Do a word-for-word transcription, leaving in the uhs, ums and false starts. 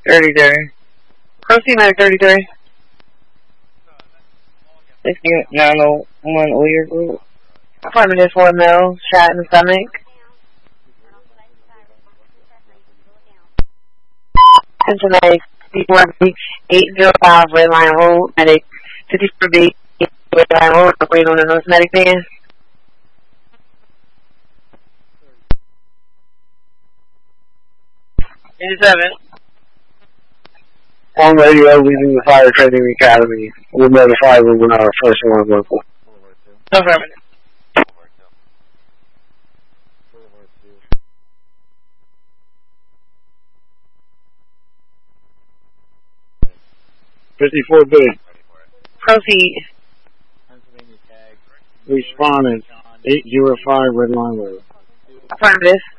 thirty-three. Proceed, medic thirty-three. sixty-nine oh one Oyer Group. Affirmative for a male, shot in the stomach. Cincinnati, eight oh five Red Line Road, medic fifty-four B, Red Line Road, operating on the nurse medic van. eighty-seven. On radio, leaving the Fire Training Academy. We'll notify them when our first one local. Affirmative. fifty-four B. Proceed. Responded. eight oh five Red Line Road. Affirmative.